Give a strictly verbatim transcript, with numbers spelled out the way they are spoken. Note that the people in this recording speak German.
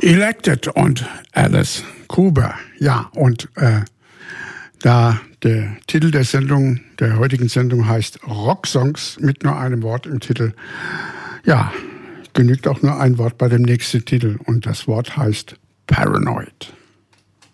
Elected und Alice Cooper. Ja, und äh, da der Titel der Sendung, der heutigen Sendung heißt Rocksongs mit nur einem Wort im Titel, ja, genügt auch nur ein Wort bei dem nächsten Titel und das Wort heißt Paranoid.